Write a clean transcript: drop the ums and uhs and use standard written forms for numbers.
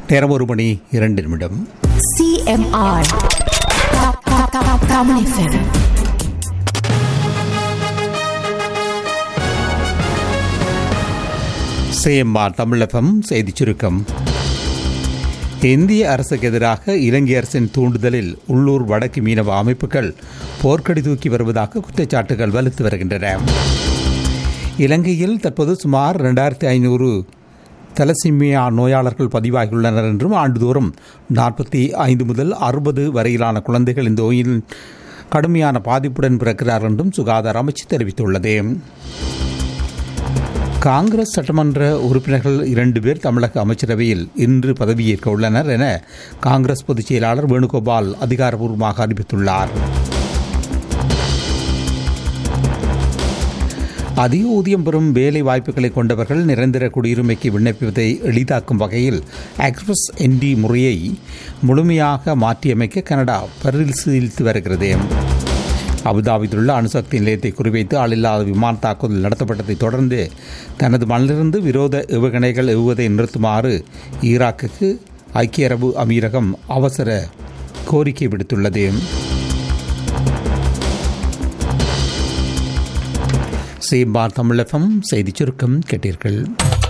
நேரம் 1:02. CMR Tamil FM. CMR Tamil FM செய்திச் சுருக்கம். இந்திய அரசுக்கு எதிராக இலங்கை அரசின் தூண்டுதலில் உள்ளூர் வடக்கு மீனவ அமைப்புகள் போர்க்கொடி தூக்கி வருவதாக குற்றச்சாட்டுகள் வலுத்து வருகின்றன. இலங்கையில் தற்போது சுமார் 2500 தலசிமியா நோயாளர்கள் பதிவாகியுள்ளனர் என்றும் ஆண்டுதோறும் 45 முதல் 60 வரையிலான குழந்தைகள் இந்த நோயில் கடுமையான பாதிப்புடன் பிறக்கிறார் என்றும் சுகாதார அமைச்சு தெரிவித்துள்ளது. காங்கிரஸ் சட்டமன்ற உறுப்பினர்கள் 2 பேர் தமிழக அமைச்சரவையில் இன்று பதவியேற்க உள்ளனர் என காங்கிரஸ் பொதுச் செயலாளர் வேணுகோபால் அதிகாரப்பூர்வமாக அறிவித்துள்ளார். அதிக ஊதியம் பெறும் வேலை வாய்ப்புகளை கொண்டவர்கள் நிரந்தர குடியுரிமைக்கு விண்ணப்பிப்பதை எளிதாக்கும் வகையில் எக்ஸ்பிரஸ் என்டி முறையை முழுமையாக மாற்றியமைக்க கனடா பரிசீலித்து வருகிறது. அபுதாபியிலுள்ள அணுசக்தி நிலையத்தை குறிவைத்து ஆளில்லாத விமான தாக்குதல் நடத்தப்பட்டதை தொடர்ந்து தனது மண்ணிலிருந்து விரோத ஏவுகணைகள் ஏவுவதை நிறுத்துமாறு ஈராக்குக்கு ஐக்கிய அரபு அமீரகம் அவசர கோரிக்கை விடுத்துள்ளது. CMR தமிழ் FM செய்திச் சுருக்கம் கேட்டீர்கள்.